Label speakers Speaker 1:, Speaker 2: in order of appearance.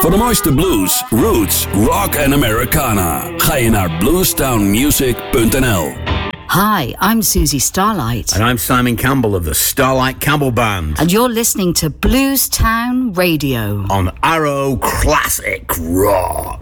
Speaker 1: Voor de mooiste blues, roots, rock en Americana ga je naar bluestownmusic.nl.
Speaker 2: Hi, I'm Susie Starlight.
Speaker 3: And I'm Simon Campbell of the Starlight Campbell Band.
Speaker 2: And you're listening to Blues Town Radio.
Speaker 3: On Arrow Classic Rock.